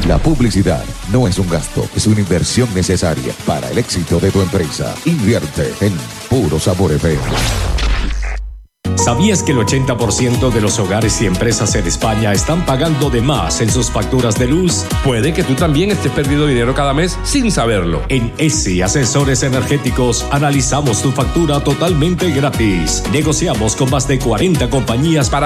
La publicidad no es un gasto, es una inversión necesaria para el éxito de tu empresa. Invierte en Puro Sabor FM. ¿Sabías que el 80% de los hogares y empresas en España están pagando de más en sus facturas de luz? Puede que tú también estés perdiendo dinero cada mes sin saberlo. En ESI Asesores Energéticos analizamos tu factura totalmente gratis. Negociamos con más de 40 compañías para